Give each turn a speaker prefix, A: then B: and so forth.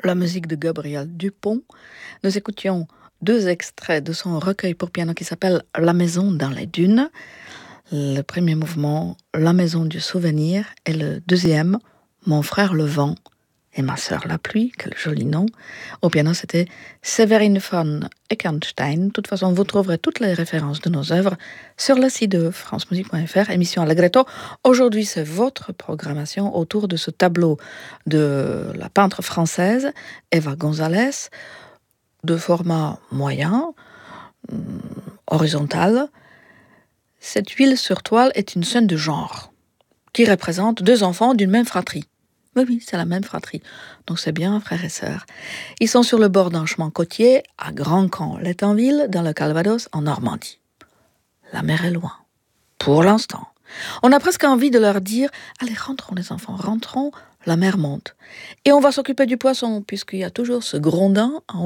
A: la musique de Gabriel Dupont. Nous écoutions 2 extraits de son recueil pour piano qui s'appelle La maison dans les dunes. Le premier mouvement, La maison du souvenir, et le deuxième, Mon frère le vent et ma sœur la pluie, quel joli nom. Au piano, c'était Séverine von Eckenstein. De toute façon, vous trouverez toutes les références de nos œuvres sur le site de francemusique.fr, émission Allegretto. Aujourd'hui, c'est votre programmation autour de ce tableau de la peintre française Eva González, de format moyen, horizontal. Cette huile sur toile est une scène de genre qui représente 2 enfants d'une même fratrie. Oui, c'est la même fratrie. Donc c'est bien frères et sœurs. Ils sont sur le bord d'un chemin côtier à Grand-Camp-l'Étanville, dans le Calvados, en Normandie. La mer est loin. Pour l'instant. On a presque envie de leur dire « Allez, rentrons les enfants, rentrons, la mer monte. » Et on va s'occuper du poisson, puisqu'il y a toujours ce grondin en